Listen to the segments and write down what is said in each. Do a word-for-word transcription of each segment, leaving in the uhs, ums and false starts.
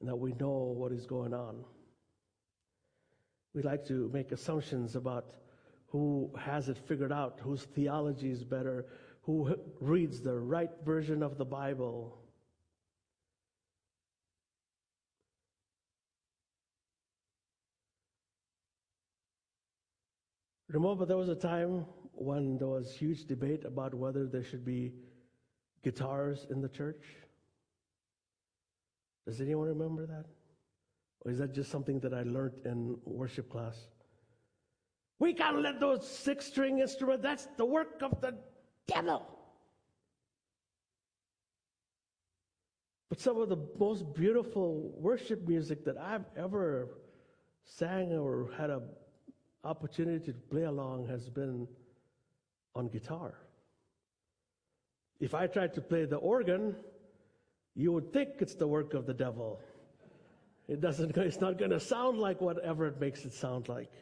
and that we know what is going on. We like to make assumptions about who has it figured out, whose theology is better, who reads the right version of the Bible. Remember, there was a time when there was huge debate about whether there should be guitars in the church. Does anyone remember that? Or is that just something that I learned in worship class? We can't let those six-string instruments, that's the work of the devil. But some of the most beautiful worship music that I've ever sang or had an opportunity to play along has been on guitar. If I tried to play the organ, you would think it's the work of the devil. It doesn't, it's not going to sound like whatever it makes it sound like.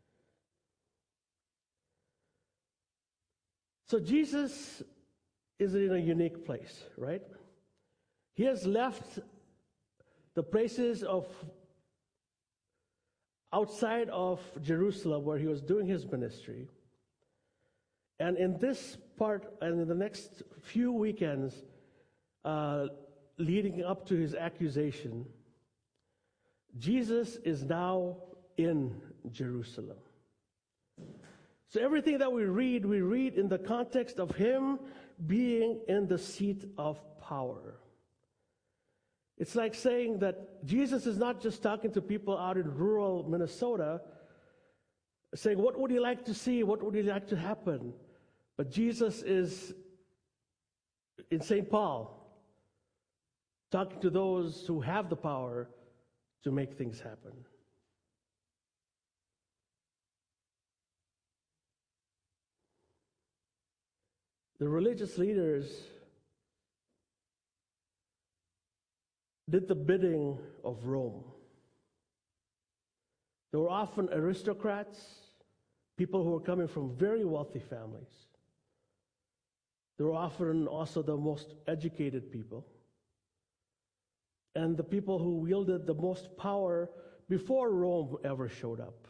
So Jesus is in a unique place, right? He has left the places of outside of Jerusalem where he was doing his ministry. And in this part, and in the next few weekends uh, leading up to his accusation, Jesus is now in Jerusalem. So everything that we read, we read in the context of him being in the seat of power. It's like saying that Jesus is not just talking to people out in rural Minnesota, saying, what would you like to see? What would you like to happen? But Jesus is in Saint Paul, talking to those who have the power to make things happen. The religious leaders did the bidding of Rome. They were often aristocrats, people who were coming from very wealthy families. They were often also the most educated people, and the people who wielded the most power before Rome ever showed up.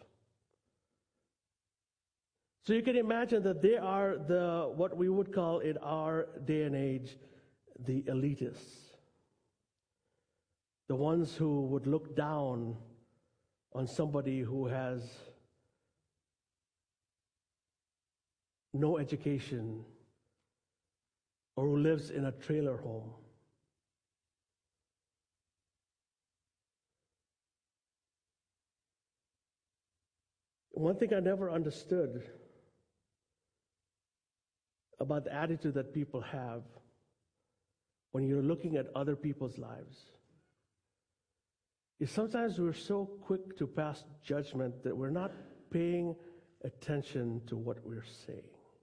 So you can imagine that they are the, what we would call in our day and age, the elitists. The ones who would look down on somebody who has no education or who lives in a trailer home. One thing I never understood about the attitude that people have when you're looking at other people's lives is sometimes we're so quick to pass judgment that we're not paying attention to what we're saying.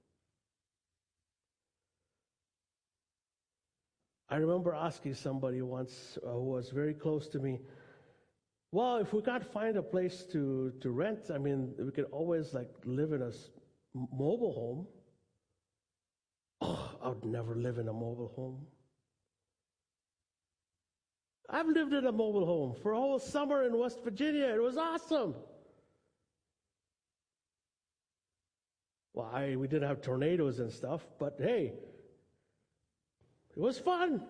I remember asking somebody once uh, who was very close to me, well, if we can't find a place to, to rent, I mean, we could always like live in a s- mobile home. Oh, I would never live in a mobile home. I've lived in a mobile home for a whole summer in West Virginia. It was awesome. Well, I, we didn't have tornadoes and stuff, but hey, it was fun.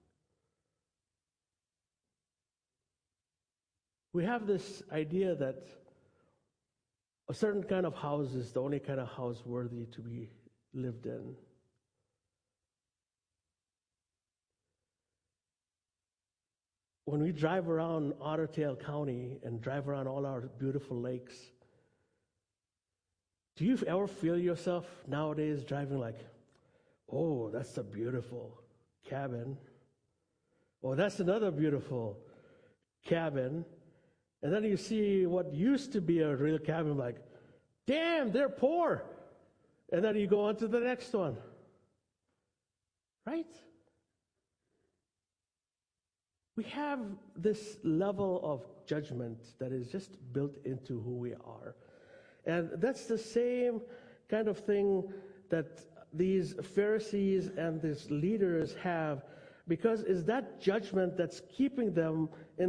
We have this idea that a certain kind of house is the only kind of house worthy to be lived in. When we drive around Otter Tail County and drive around all our beautiful lakes, do you ever feel yourself nowadays driving like, oh, that's a beautiful cabin. Oh, that's another beautiful cabin. And then you see what used to be a real cabin, like, damn, they're poor. And then you go on to the next one. Right? We have this level of judgment that is just built into who we are. And that's the same kind of thing that these Pharisees and these leaders have, because it's that judgment that's keeping them in